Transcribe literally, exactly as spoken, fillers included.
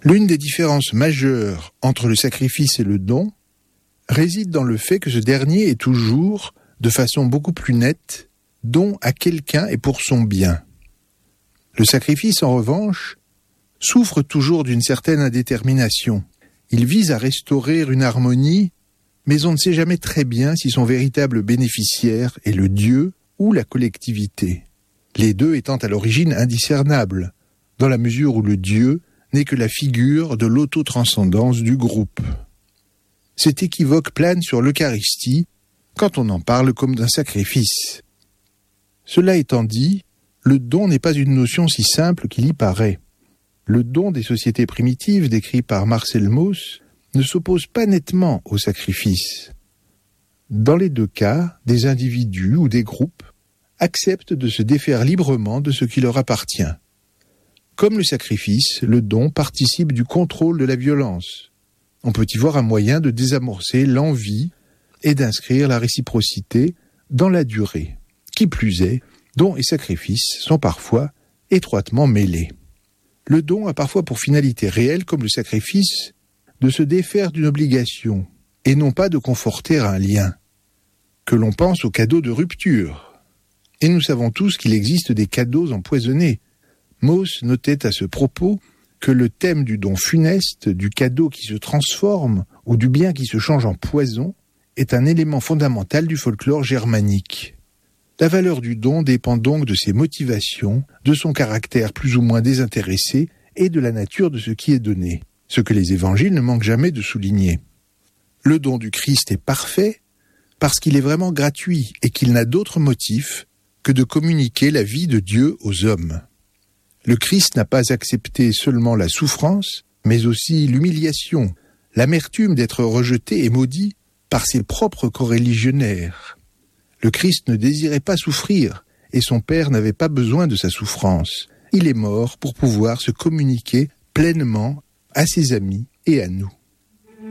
L'une des différences majeures entre le sacrifice et le don réside dans le fait que ce dernier est toujours, de façon beaucoup plus nette, don à quelqu'un et pour son bien. Le sacrifice, en revanche, souffre toujours d'une certaine indétermination. Il vise à restaurer une harmonie, mais on ne sait jamais très bien si son véritable bénéficiaire est le Dieu ou la collectivité, les deux étant à l'origine indiscernables, dans la mesure où le Dieu n'est que la figure de l'autotranscendance du groupe. Cet équivoque plane sur l'Eucharistie quand on en parle comme d'un sacrifice. Cela étant dit, le don n'est pas une notion si simple qu'il y paraît. Le don des sociétés primitives décrit par Marcel Mauss ne s'oppose pas nettement au sacrifice. Dans les deux cas, des individus ou des groupes acceptent de se défaire librement de ce qui leur appartient. Comme le sacrifice, le don participe du contrôle de la violence. On peut y voir un moyen de désamorcer l'envie et d'inscrire la réciprocité dans la durée. Qui plus est, don et sacrifice sont parfois étroitement mêlés. Le don a parfois pour finalité réelle, comme le sacrifice, de se défaire d'une obligation, et non pas de conforter un lien. Que l'on pense aux cadeaux de rupture. Et nous savons tous qu'il existe des cadeaux empoisonnés. Mauss notait à ce propos que le thème du don funeste, du cadeau qui se transforme ou du bien qui se change en poison, est un élément fondamental du folklore germanique. La valeur du don dépend donc de ses motivations, de son caractère plus ou moins désintéressé et de la nature de ce qui est donné, ce que les évangiles ne manquent jamais de souligner. Le don du Christ est parfait parce qu'il est vraiment gratuit et qu'il n'a d'autre motif que de communiquer la vie de Dieu aux hommes. Le Christ n'a pas accepté seulement la souffrance, mais aussi l'humiliation, l'amertume d'être rejeté et maudit par ses propres coreligionnaires. Le Christ ne désirait pas souffrir, et son Père n'avait pas besoin de sa souffrance. Il est mort pour pouvoir se communiquer pleinement à ses amis et à nous.